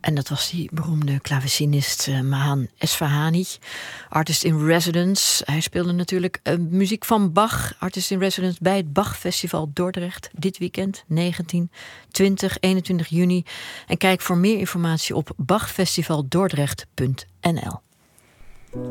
En dat was die beroemde klavecinist Mahan Esfahani, artist in residence. Hij speelde natuurlijk muziek van Bach, artist in residence bij het Bach-festival Dordrecht dit weekend, 19, 20, 21 juni. En kijk voor meer informatie op bachfestivaldordrecht.nl.